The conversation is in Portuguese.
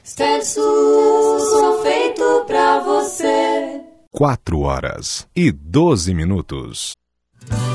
Stencil, só feito pra você. 4 horas e 12 minutos.